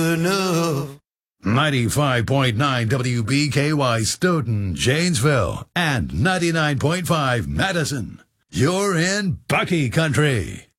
enough. 95.9 WBKY Stoughton, Janesville, and 99.5 Madison. You're in Bucky Country.